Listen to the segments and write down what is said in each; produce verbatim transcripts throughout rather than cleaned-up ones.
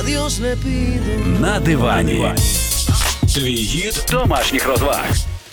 Dios le pido. На дивані. Твій гід домашніх розваг.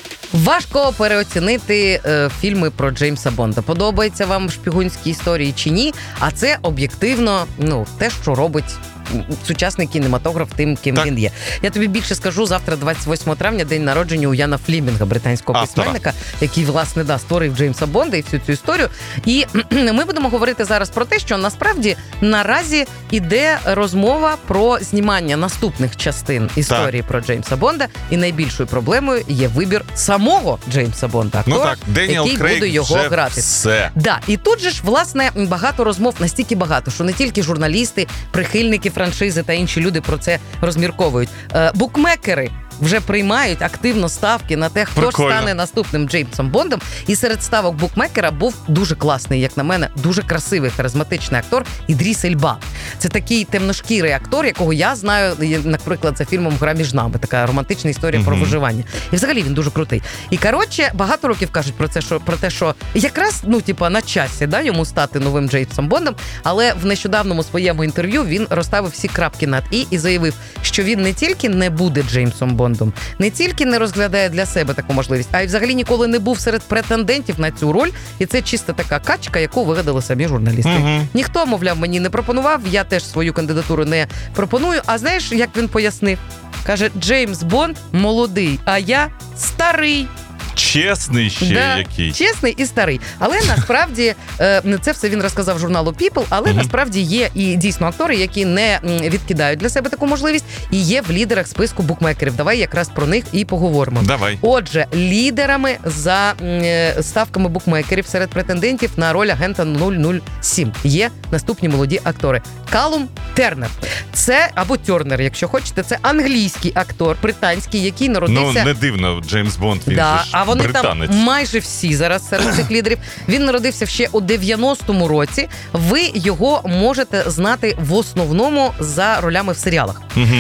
Важко переоцінити е, фільми про Джеймса Бонда. Подобається вам шпигунські історії чи ні? А це об'єктивно, ну, те, що робить сучасний кінематограф тим, ким так. він є. Я тобі більше скажу, завтра, двадцять восьмого травня, день народження у Яна Флімінга, британського Автора. письменника, який, власне, да, створив Джеймса Бонда і всю цю історію. І ми будемо говорити зараз про те, що насправді наразі іде розмова про знімання наступних частин історії так. про Джеймса Бонда, і найбільшою проблемою є вибір самого Джеймса Бонда, актора, Ну так, Деніел який Крейг буде його вже грати. все. Да, і тут же ж, власне, багато розмов, настільки багато, що не тільки журналісти, прихильники франшизи та інші люди про це розмірковують. Е, букмекери вже приймають активно ставки на те, хто Прикольно. ж стане наступним Джеймсом Бондом. І серед ставок букмекера був дуже класний, як на мене, дуже красивий, харизматичний актор Ідріс Ельба. Це такий темношкірий актор, якого я знаю, наприклад, за фільмом «Гра між нами», така романтична історія mm-hmm. про виживання. І взагалі він дуже крутий. І, коротше, багато років кажуть про це, що, про те, що якраз, ну, типа, на часі, да, йому стати новим Джеймсом Бондом, але в нещодавному своєму інтерв'ю він розставив всі крапки над «і» і заявив, що він не тільки не буде Джеймсом Бондом, не тільки не розглядає для себе таку можливість, а й взагалі ніколи не був серед претендентів на цю роль. І це чисто така качка, яку вигадали самі журналісти. Угу. Ніхто, мовляв, мені не пропонував, я теж свою кандидатуру не пропоную. А знаєш, як він пояснив? Каже, Джеймс Бонд молодий, а я старий. Чесний ще да, який. Чесний і старий. Але насправді, це все він розказав журналу People, але mm-hmm. насправді є і дійсно актори, які не відкидають для себе таку можливість, і є в лідерах списку букмекерів. Давай якраз про них і поговоримо. Давай. Отже, лідерами за ставками букмекерів серед претендентів на роль агента нуль нуль сім є наступні молоді актори. Калум Тернер. Це, або Тернер, якщо хочете, це англійський актор, британський, який народився... Ну, не дивно, Джеймс Бонд, він да, же ж а вони британець. там майже всі зараз серед цих лідерів. Він народився ще у дев'яностому році. Ви його можете знати в основному за ролями в серіалах. Угу.